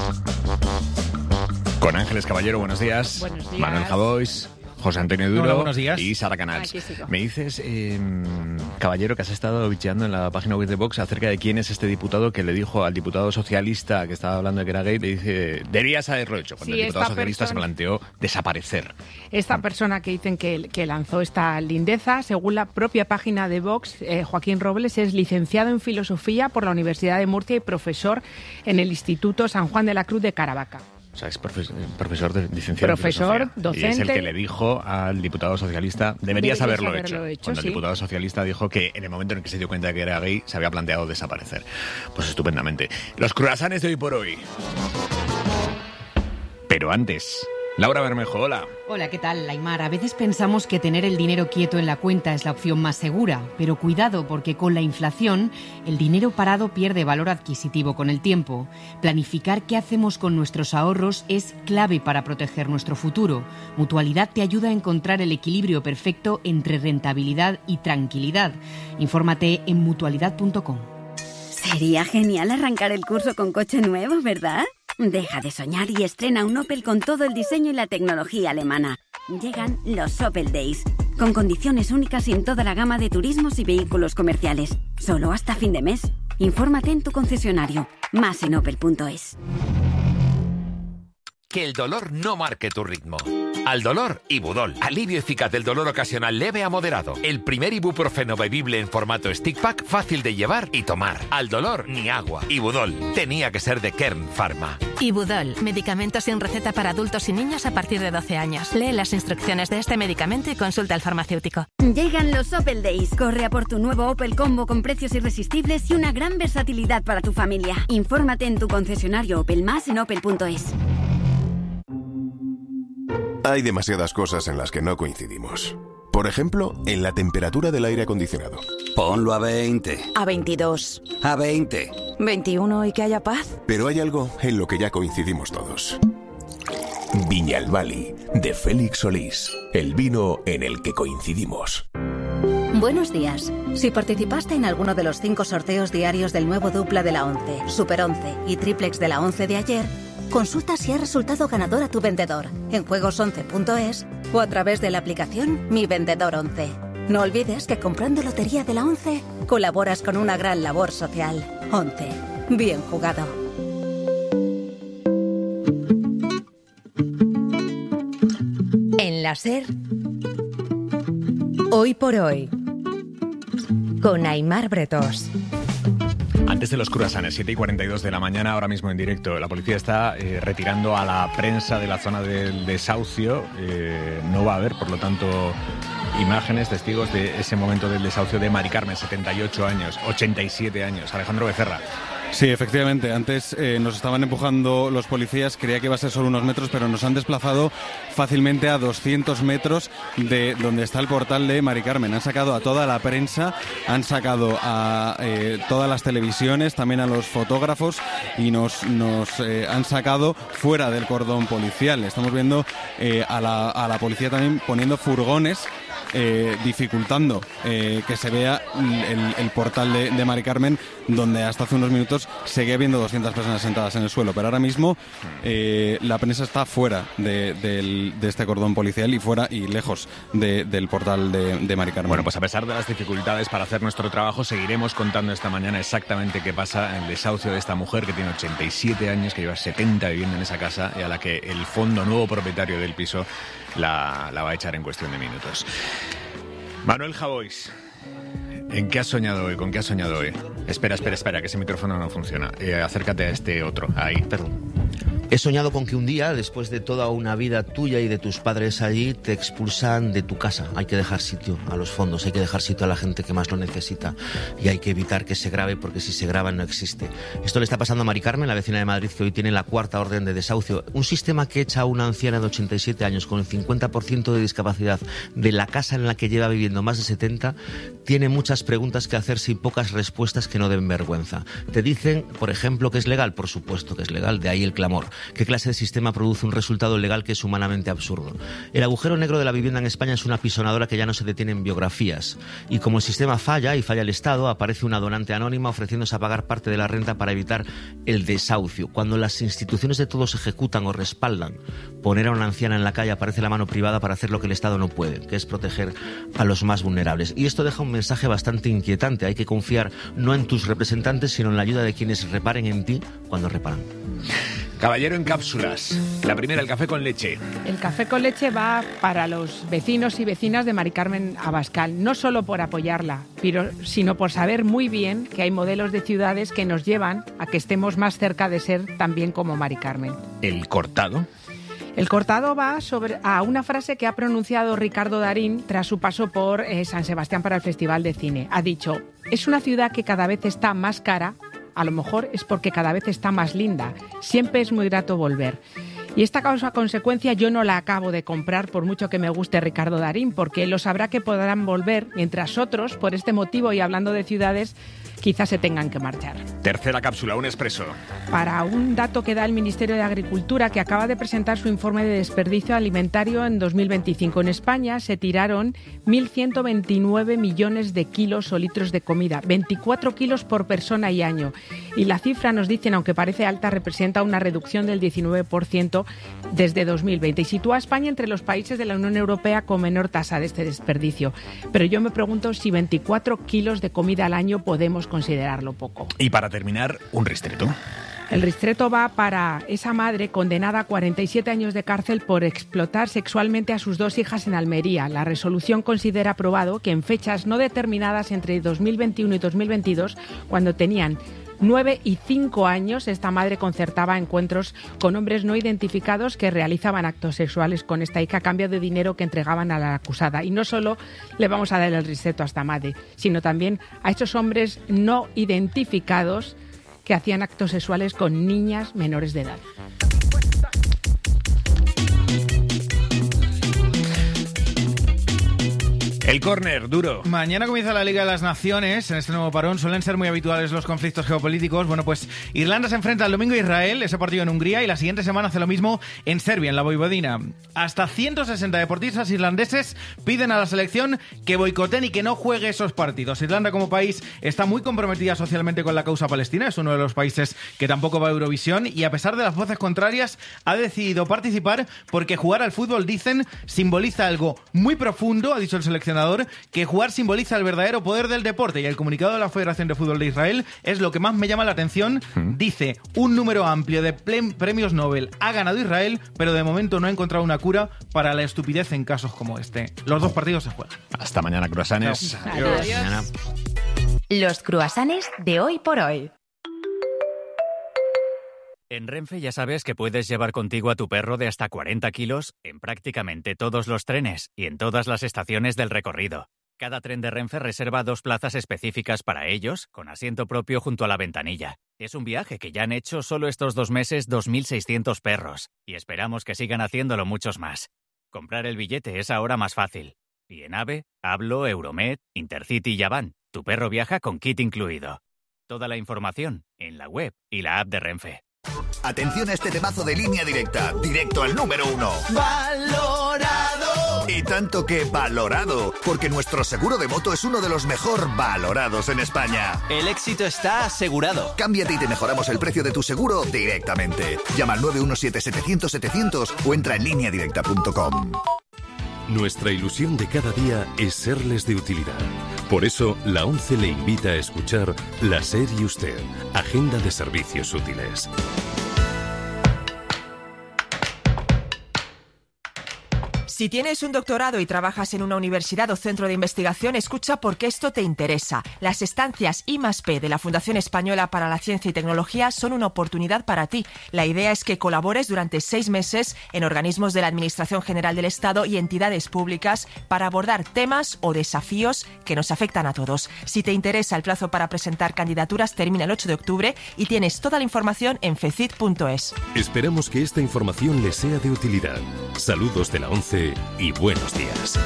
Con Ángeles Caballero, buenos días. Buenos días. Manuel Javois, José Antonio Duro. Hola, buenos días. Y Sara Canals. Aquí sigo. Me dices, eh, Caballero, que has estado bicheando en la página web de Vox acerca de quién es este diputado que le dijo al diputado socialista que estaba hablando de que era gay, le dice, deberías haberlo hecho, cuando Sí, el diputado esta socialista persona- se planteó desaparecer. Esta persona que dicen que, que lanzó esta lindeza, según la propia página de Vox, eh, Joaquín Robles es licenciado en Filosofía por la Universidad de Murcia y profesor en el Instituto San Juan de la Cruz de Caravaca. O sea, es profes- profesor de licenciado Profesor, en filosofía. docente. Y es el que le dijo al diputado socialista, deberías Deberías haberlo, haberlo hecho. hecho, Cuando sí. el diputado socialista dijo que en el momento en el que se dio cuenta de que era gay, se había planteado desaparecer. Pues estupendamente. Los croissants de Hoy por Hoy. Pero antes, Laura Bermejo, hola. Hola, ¿qué tal, Aimar? A veces pensamos que tener el dinero quieto en la cuenta es la opción más segura, pero cuidado porque con la inflación el dinero parado pierde valor adquisitivo con el tiempo. Planificar qué hacemos con nuestros ahorros es clave para proteger nuestro futuro. Mutualidad te ayuda a encontrar el equilibrio perfecto entre rentabilidad y tranquilidad. Infórmate en mutualidad punto com. Sería genial arrancar el curso con coche nuevo, ¿verdad? Deja de soñar y estrena un Opel con todo el diseño y la tecnología alemana. Llegan los Opel Days, con condiciones únicas en toda la gama de turismos y vehículos comerciales. Solo hasta fin de mes. Infórmate en tu concesionario. Más en opel punto es. Que el dolor no marque tu ritmo. Al dolor, Ibudol. Alivio eficaz del dolor ocasional leve a moderado. El primer ibuprofeno bebible en formato stick pack, fácil de llevar y tomar. Al dolor, ni agua. Ibudol. Tenía que ser de Kern Pharma. Ibudol. Medicamento sin receta para adultos y niños a partir de doce años. Lee las instrucciones de este medicamento y consulta al farmacéutico. Llegan los Opel Days. Corre a por tu nuevo Opel Combo con precios irresistibles y una gran versatilidad para tu familia. Infórmate en tu concesionario Opel Más en opel punto es. Hay demasiadas cosas en las que no coincidimos. Por ejemplo, en la temperatura del aire acondicionado. Ponlo a veinte. A veintidós. A veinte. veintiuno y que haya paz. Pero hay algo en lo que ya coincidimos todos. Viñalbali, de Félix Solís. El vino en el que coincidimos. Buenos días. Si participaste en alguno de los cinco sorteos diarios del nuevo dupla de la once, Super once y triplex de la once de ayer, consulta si ha resultado ganador a tu vendedor en juegos once punto es o a través de la aplicación Mi Vendedor once. No olvides que comprando Lotería de la once colaboras con una gran labor social. once. Bien jugado. En la SER, Hoy por Hoy, con Aimar Bretós. Antes de los cruasanes, siete y cuarenta y dos de la mañana, ahora mismo en directo, la policía está eh, retirando a la prensa de la zona del desahucio. Eh, no va a haber, por lo tanto, imágenes, testigos de ese momento del desahucio de Mari Carmen, setenta y ocho años, ochenta y siete años. Alejandro Becerra. Sí, efectivamente. Antes eh, nos estaban empujando los policías, creía que iba a ser solo unos metros, pero nos han desplazado fácilmente a doscientos metros de donde está el portal de Mari Carmen. Han sacado a toda la prensa, han sacado a eh, todas las televisiones, también a los fotógrafos y nos, nos eh, han sacado fuera del cordón policial. Estamos viendo eh, a, la, a la policía también poniendo furgones Eh, dificultando eh, que se vea el, el portal de, de Mari Carmen, donde hasta hace unos minutos seguía habiendo doscientas personas sentadas en el suelo, pero ahora mismo eh, la prensa está fuera de, de, de este cordón policial y fuera y lejos de, del portal de, de Mari Carmen. Bueno, pues a pesar de las dificultades para hacer nuestro trabajo, seguiremos contando esta mañana exactamente qué pasa en el desahucio de esta mujer que tiene ochenta y siete años, que lleva setenta viviendo en esa casa y a la que el fondo nuevo propietario del piso la, la va a echar en cuestión de minutos. Manuel Javois, ¿en qué has soñado hoy? ¿Con qué has soñado hoy? Espera, espera, espera, que ese micrófono no funciona. Eh, acércate a este otro. Ahí, perdón. He soñado con que un día, después de toda una vida tuya y de tus padres allí, te expulsan de tu casa. Hay que dejar sitio a los fondos, hay que dejar sitio a la gente que más lo necesita y hay que evitar que se grave, porque si se graba no existe. Esto le está pasando a Mari Carmen, la vecina de Madrid, que hoy tiene la cuarta orden de desahucio. Un sistema que echa a una anciana de ochenta y siete años con el cincuenta por ciento de discapacidad de la casa en la que lleva viviendo más de setenta, tiene muchas preguntas que hacerse y pocas respuestas que no den vergüenza. Te dicen, por ejemplo, que es legal. Por supuesto que es legal, de ahí el clamor. ¿Qué clase de sistema produce un resultado legal que es humanamente absurdo? El agujero negro de la vivienda en España es una pisonadora que ya no se detiene en biografías. Y como el sistema falla y falla el Estado, aparece una donante anónima ofreciéndose a pagar parte de la renta para evitar el desahucio. Cuando las instituciones de todos ejecutan o respaldan poner a una anciana en la calle, aparece la mano privada para hacer lo que el Estado no puede, que es proteger a los más vulnerables. Y esto deja un mensaje bastante inquietante. Hay que confiar no en tus representantes, sino en la ayuda de quienes reparen en ti cuando reparan. Caballero en cápsulas. La primera, el café con leche. El café con leche va para los vecinos y vecinas de Mari Carmen Abascal, no solo por apoyarla, pero, sino por saber muy bien que hay modelos de ciudades que nos llevan a que estemos más cerca de ser también como Mari Carmen. El cortado. El cortado va sobre, a una frase que ha pronunciado Ricardo Darín tras su paso por eh, San Sebastián para el Festival de Cine. Ha dicho: es una ciudad que cada vez está más cara. A lo mejor es porque cada vez está más linda. Siempre es muy grato volver. Y esta causa-consecuencia yo no la acabo de comprar, por mucho que me guste Ricardo Darín, porque él lo sabrá que podrán volver, mientras otros, por este motivo y hablando de ciudades, quizás se tengan que marchar. Tercera cápsula, un expreso. Para un dato que da el Ministerio de Agricultura, que acaba de presentar su informe de desperdicio alimentario en dos mil veinticinco. En España se tiraron mil ciento veintinueve millones de kilos o litros de comida, veinticuatro kilos por persona y año. Y la cifra, nos dicen, aunque parece alta, representa una reducción del diecinueve por ciento desde dos mil veinte y sitúa a España entre los países de la Unión Europea con menor tasa de este desperdicio. Pero yo me pregunto si veinticuatro kilos de comida al año podemos considerarlo poco. Y para terminar, un ristreto. El ristreto va para esa madre condenada a cuarenta y siete años de cárcel por explotar sexualmente a sus dos hijas en Almería. La resolución considera probado que en fechas no determinadas entre dos mil veintiuno y dos mil veintidós, cuando tenían nueve y cinco años, esta madre concertaba encuentros con hombres no identificados que realizaban actos sexuales con esta hija a cambio de dinero que entregaban a la acusada. Y no solo le vamos a dar el ristreto a esta madre, sino también a estos hombres no identificados que hacían actos sexuales con niñas menores de edad. El córner, duro. Mañana comienza la Liga de las Naciones. En este nuevo parón suelen ser muy habituales los conflictos geopolíticos. Bueno, pues Irlanda se enfrenta el domingo a Israel, ese partido en Hungría, y la siguiente semana hace lo mismo en Serbia, en la Voivodina. Hasta ciento sesenta deportistas irlandeses piden a la selección que boicoten y que no juegue esos partidos. Irlanda como país está muy comprometida socialmente con la causa palestina. Es uno de los países que tampoco va a Eurovisión y, a pesar de las voces contrarias, ha decidido participar porque jugar al fútbol, dicen, simboliza algo muy profundo, ha dicho el seleccionador, que jugar simboliza el verdadero poder del deporte, y el comunicado de la Federación de Fútbol de Israel es lo que más me llama la atención. ¿Mm? Dice, un número amplio de premios Nobel ha ganado Israel, pero de momento no ha encontrado una cura para la estupidez en casos como este. Los dos partidos se juegan. Hasta mañana, croissants. No. Adiós. Adiós. Los croissants de hoy por hoy. En Renfe ya sabes que puedes llevar contigo a tu perro de hasta cuarenta kilos en prácticamente todos los trenes y en todas las estaciones del recorrido. Cada tren de Renfe reserva dos plazas específicas para ellos, con asiento propio junto a la ventanilla. Es un viaje que ya han hecho solo estos dos meses dos mil seiscientos perros, y esperamos que sigan haciéndolo muchos más. Comprar el billete es ahora más fácil. Y en AVE, Hablo, Euromed, Intercity y Avant, tu perro viaja con kit incluido. Toda la información en la web y la app de Renfe. Atención a este temazo de Línea Directa, directo al número uno. ¡Valorado! Y tanto que valorado, porque nuestro seguro de moto es uno de los mejor valorados en España. El éxito está asegurado. Cámbiate y te mejoramos el precio de tu seguro directamente. Llama al nueve uno siete setecientos setecientos o entra en línea directa punto com. Nuestra ilusión de cada día es serles de utilidad. Por eso, la ONCE le invita a escuchar La SER y Usted, Agenda de Servicios Útiles. Si tienes un doctorado y trabajas en una universidad o centro de investigación, escucha porque esto te interesa. Las estancias I más P de la Fundación Española para la Ciencia y Tecnología son una oportunidad para ti. La idea es que colabores durante seis meses en organismos de la Administración General del Estado y entidades públicas para abordar temas o desafíos que nos afectan a todos. Si te interesa, el plazo para presentar candidaturas termina el ocho de octubre y tienes toda la información en fecit punto es. Esperamos que esta información les sea de utilidad. Saludos de la ONCE y buenos días.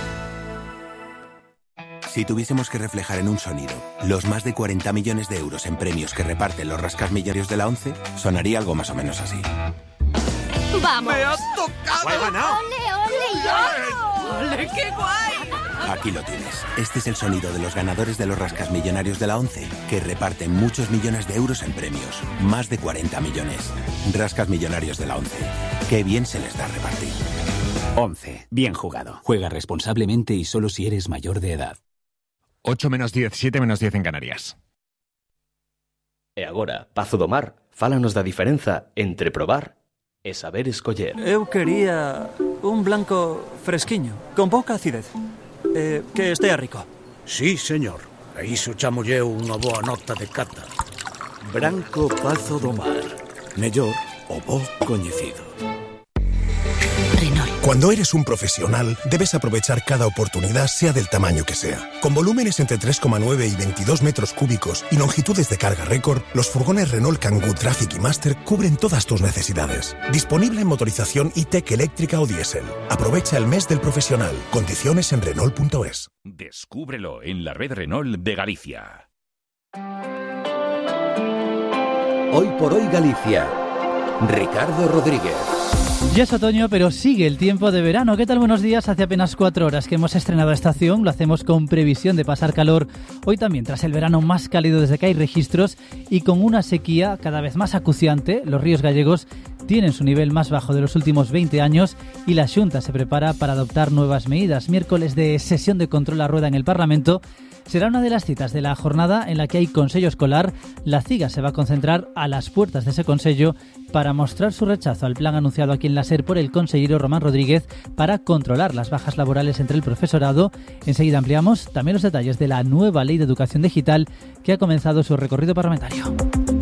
Si tuviésemos que reflejar en un sonido los más de cuarenta millones de euros en premios que reparten los rascasmillonarios de la ONCE, sonaría algo más o menos así. ¡Vamos! ¡Me has tocado! ¡He ganado! ¡Ole, ole! ¡Ole, qué guay! Aquí lo tienes. Este es el sonido de los ganadores de los rascasmillonarios de la ONCE, que reparten muchos millones de euros en premios. Más de cuarenta millones. Rascasmillonarios de la ONCE. Qué bien se les da repartir. ONCE. Bien jugado. Juega responsablemente y solo si eres mayor de edad. ocho menos diez, siete menos diez en Canarias. E agora, Pazo do Mar, fálanos da diferenza entre probar e saber escoller. Eu quería un blanco fresquiño, con pouca acidez. Eh, que estea rico. Sí, señor. E iso chamolle unha boa nota de cata. Branco Pazo do Mar. Mellor o bo coñecido. Cuando eres un profesional, debes aprovechar cada oportunidad, sea del tamaño que sea. Con volúmenes entre tres coma nueve y veintidós metros cúbicos y longitudes de carga récord, los furgones Renault Kangoo Traffic y Master cubren todas tus necesidades. Disponible en motorización E-Tech eléctrica o diésel. Aprovecha el mes del profesional. Condiciones en Renault punto es. Descúbrelo en la red Renault de Galicia. Hoy por hoy Galicia. Ricardo Rodríguez. Ya es otoño, pero sigue el tiempo de verano. ¿Qué tal? Buenos días. Hace apenas cuatro horas que hemos estrenado estación. Lo hacemos con previsión de pasar calor hoy también, tras el verano más cálido desde que hay registros y con una sequía cada vez más acuciante. Los ríos gallegos tienen su nivel más bajo de los últimos veinte años y la Xunta se prepara para adoptar nuevas medidas. Miércoles de sesión de control a rueda en el Parlamento será una de las citas de la jornada en la que hay Consello Escolar. La CIGA se va a concentrar a las puertas de ese Consello para mostrar su rechazo al plan anunciado aquí en la SER por el consejero Román Rodríguez para controlar las bajas laborales entre el profesorado. Enseguida ampliamos también los detalles de la nueva Ley de Educación Digital que ha comenzado su recorrido parlamentario.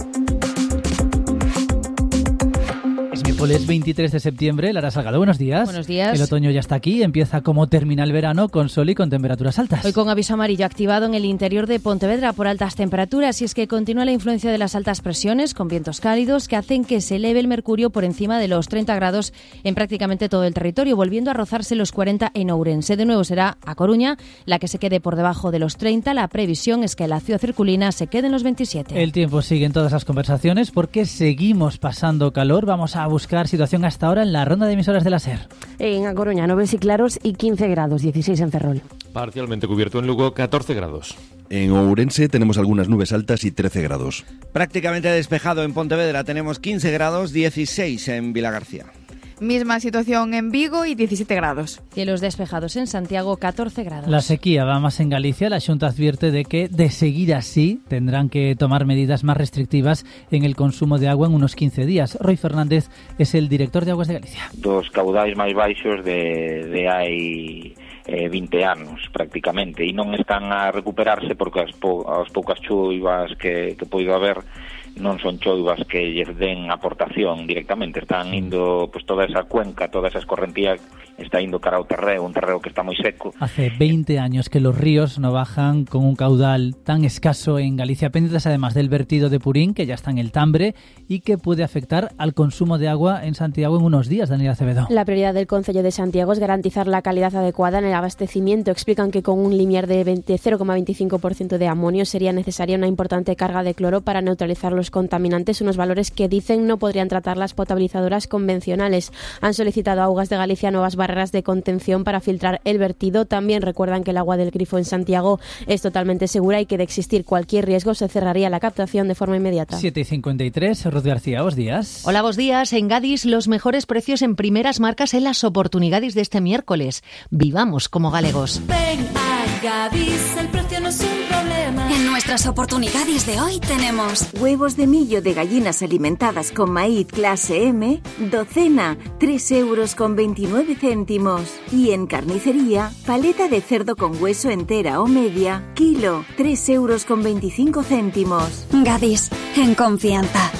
Miércoles veintitrés de septiembre, Lara Salgado, buenos días. Buenos días. El otoño ya está aquí, empieza como termina el verano, con sol y con temperaturas altas. Hoy con aviso amarillo activado en el interior de Pontevedra por altas temperaturas, y es que continúa la influencia de las altas presiones con vientos cálidos que hacen que se eleve el mercurio por encima de los treinta grados en prácticamente todo el territorio, volviendo a rozarse los cuarenta en Ourense. De nuevo será A Coruña la que se quede por debajo de los treinta. La previsión es que la ciudad circulina se quede en los veintisiete. El tiempo sigue en todas las conversaciones porque seguimos pasando calor. Vamos a buscar situación hasta ahora en la ronda de emisoras de la SER. En A Coruña, nubes y claros y quince grados, dieciséis en Ferrol. Parcialmente cubierto en Lugo, catorce grados. En Ourense tenemos algunas nubes altas y trece grados. Prácticamente despejado en Pontevedra, tenemos quince grados, dieciséis en Vilagarcía. Misma situación en Vigo y diecisiete grados. Cielos despejados en Santiago, catorce grados. La sequía va más en Galicia. La Xunta advierte de que, de seguir así, tendrán que tomar medidas más restrictivas en el consumo de agua en unos quince días. Roy Fernández es el director de Aguas de Galicia. Dos caudais máis baixos de, de hai eh, vinte anos, prácticamente, e non están a recuperarse porque as, po, as poucas choivas que, que poido haber non son choivas que lles den aportación directamente, están indo, pues toda esa cuenca, toda esa escorrentía está indo cara ao terreo, un terreo que está moi seco. Hace veinte años que los ríos no bajan con un caudal tan escaso en Galicia, pendientes además del vertido de Purín, que ya está en el Tambre y que puede afectar al consumo de agua en Santiago en unos días. Daniela Acevedo. La prioridad del Concello de Santiago es garantizar la calidad adecuada en el abastecimiento. Explican que con un limiar de cero coma veinticinco por ciento de amonio sería necesaria una importante carga de cloro para neutralizar los contaminantes, unos valores que dicen no podrían tratar las potabilizadoras convencionales. Han solicitado a Aguas de Galicia nuevas barreras de contención para filtrar el vertido. También recuerdan que el agua del grifo en Santiago es totalmente segura y que de existir cualquier riesgo se cerraría la captación de forma inmediata. siete y cincuenta y tres, Ruth García, buenos días. Hola, buenos días. En Gadis, los mejores precios en primeras marcas en las oportunidades de este miércoles. Vivamos como galegos. Ven a Gadis, el precio no es un problema. En nuestras oportunidades de hoy tenemos huevos de millo de gallinas alimentadas con maíz clase M, docena, tres euros con veintinueve céntimos. Y en carnicería, paleta de cerdo con hueso entera o media, kilo, tres euros con veinticinco céntimos. Gadis, en confianza.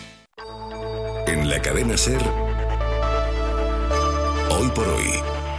En la cadena SER, hoy por hoy.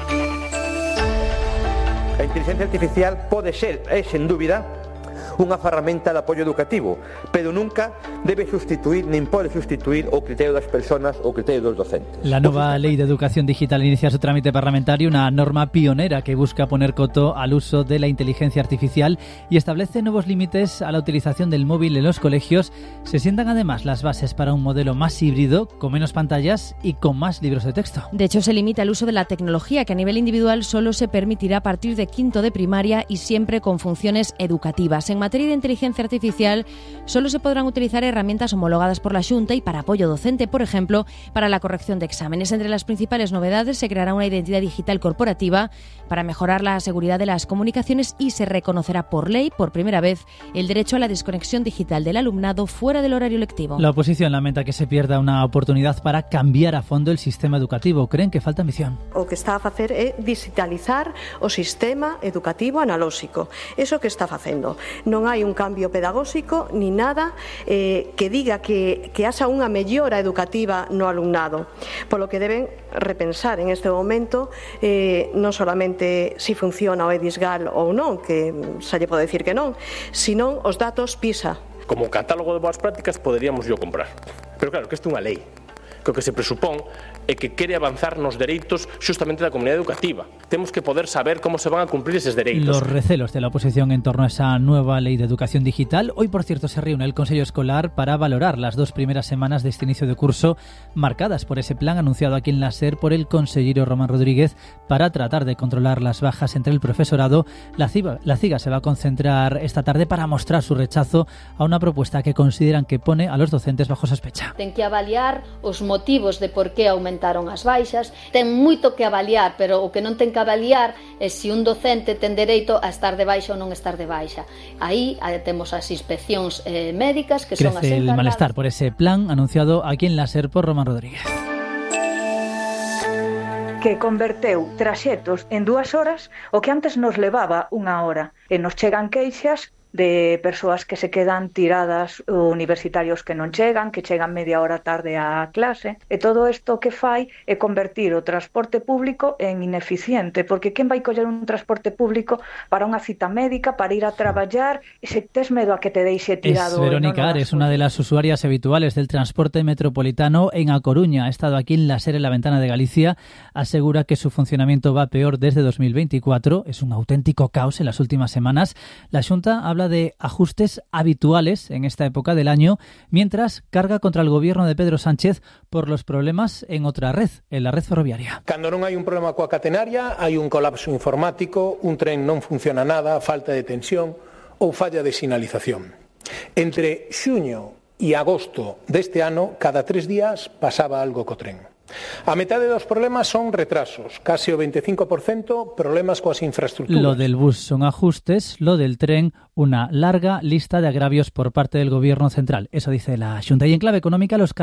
A inteligencia artificial pode ser, é sen dúbida, unha ferramenta de apoio educativo, pero nunca debe sustituir, nin pode sustituir o criterio das persoas ou o criterio dos docentes. La nueva Ley de Educación Digital inicia su trámite parlamentario, una norma pionera que busca poner coto al uso de la inteligencia artificial y establece nuevos límites a la utilización del móvil en los colegios. Se sientan además las bases para un modelo más híbrido, con menos pantallas y con más libros de texto. De hecho, se limita el uso de la tecnología, que a nivel individual solo se permitirá a partir de quinto de primaria y siempre con funciones educativas. En En materia de inteligencia artificial, solo se podrán utilizar herramientas homologadas por la Xunta y para apoyo docente, por ejemplo, para la corrección de exámenes. Entre las principales novedades se creará una identidad digital corporativa para mejorar la seguridad de las comunicaciones y se reconocerá por ley, por primera vez, el derecho a la desconexión digital del alumnado fuera del horario lectivo. La oposición lamenta que se pierda una oportunidad para cambiar a fondo el sistema educativo. Creen que falta ambición. O que está a facer é digitalizar o sistema educativo analóxico. Eso que está facendo. Non hai un cambio pedagóxico ni nada eh, que diga que, que haxa unha mellora educativa no alumnado. Polo que deben repensar en este momento eh, non solamente si funciona o EDISGAL ou non, que xa lle pode decir que non, sino os datos PISA. Como catálogo de boas prácticas poderíamos yo comprar. Pero claro, que isto é unha lei. Que o que se presupón é que quere avanzar nos dereitos xustamente da comunidade educativa. Temos que poder saber como se van a cumplir eses dereitos. Los recelos de la oposición en torno a esa nueva ley de educación digital. Hoy, por cierto, se reúne el Consello Escolar para valorar las dos primeras semanas de este inicio de curso, marcadas por ese plan anunciado aquí en la SER por el consejero Román Rodríguez para tratar de controlar las bajas entre el profesorado. La CIGA, la CIGA se va a concentrar esta tarde para mostrar su rechazo a una propuesta que consideran que pone a los docentes bajo sospecha. Ten que avaliar os motivos motivos de por que aumentaron as baixas. Ten moito que avaliar, pero o que non ten que avaliar é se un docente ten dereito a estar de baixa ou non estar de baixa. Aí temos as inspeccións eh, médicas que Crece son as el encargadas. malestar por ese plan anunciado aquí en la SER por Román Rodríguez. Que converteu traxetos en dúas horas o que antes nos levaba unha hora. E nos chegan queixas de persoas que se quedan tiradas, universitarios que non chegan, que chegan media hora tarde á clase, e todo isto que fai é convertir o transporte público en ineficiente, porque quen vai coller un transporte público para unha cita médica, para ir a traballar, e se tes medo a que te deixe tirado... Es Verónica Ares, una de las usuarias habituales del transporte metropolitano en A Coruña. Ha estado aquí en la SER en la Ventana de Galicia. Asegura que su funcionamiento va peor desde dos mil veinticuatro. Es un auténtico caos en las últimas semanas. La Xunta habla de ajustes habituales en esta época del año, mientras carga contra el gobierno de Pedro Sánchez por los problemas en otra red, en la red ferroviaria. Cando non hai un problema coa catenaria, hai un colapso informático, un tren non funciona nada, falta de tensión ou falla de sinalización. Entre xuño e agosto deste ano, cada tres días pasaba algo co tren. A metade dos problemas son retrasos, casi o veinticinco por ciento problemas coas infraestructuras. Lo del bus son ajustes, lo del tren una larga lista de agravios por parte del gobierno central. Eso dice la Xunta. Y en clave económica, los